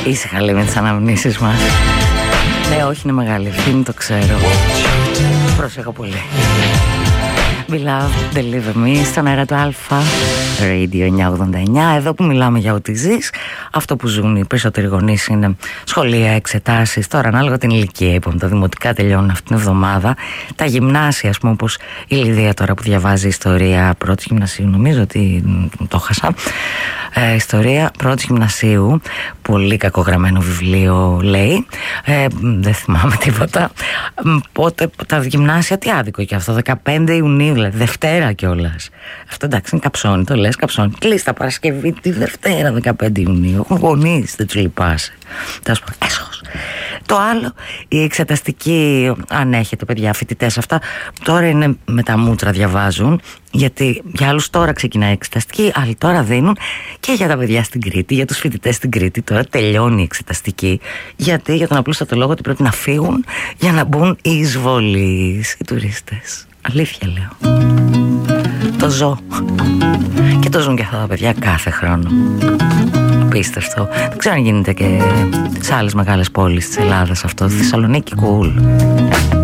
Ήσυχα λέει με τις αναμνήσεις μας. Ναι, όχι, είναι μεγάλη ευθύνη, το ξέρω. Προσέχω πολύ. Beloved, Deliver Me, στον αέρα του Αλφα Radio 989. Εδώ που μιλάμε για ό,τι ζεις, αυτό που ζουν οι περισσότεροι γονείς είναι σχολεία, εξετάσεις. Τώρα, ανάλογα την ηλικία, είπαμε, τα δημοτικά τελειώνουν αυτήν την εβδομάδα. Τα γυμνάσια, ας πούμε, όπως η Λιδία τώρα που διαβάζει ιστορία πρώτης γυμνασίου, νομίζω ότι το χάσα. Ιστορία πρώτης γυμνασίου, πολύ κακογραμμένο βιβλίο λέει, δεν θυμάμαι τίποτα. Πότε τα γυμνάσια, τι άδικο και αυτό, 15 Ιουνίου, δηλαδή Δευτέρα κιόλας. Αυτό εντάξει είναι καψώνει, το λες καψώνει. Κλείστα Παρασκευή τη Δευτέρα 15 Ιουνίου, έχουν γονείς, δεν τους λυπάσαι. Έσχος. Το άλλο, η εξεταστική, αν έχετε παιδιά φοιτητές αυτά, τώρα είναι με τα μούτρα διαβάζουν, γιατί για άλλους τώρα ξεκινάει η εξεταστική, άλλοι τώρα δίνουν, και για τα παιδιά στην Κρήτη, για τους φοιτητές στην Κρήτη τώρα τελειώνει η εξεταστική, γιατί για τον απλούστατο λόγο ότι πρέπει να φύγουν για να μπουν οι εισβολείς, οι τουρίστες. Αλήθεια λέω. Το ζω. Και το ζουν και αυτά τα παιδιά κάθε χρόνο. Απίστευτο. Δεν ξέρω αν γίνεται και σε άλλες μεγάλες πόλεις της Ελλάδας αυτό. Θεσσαλονίκη cool.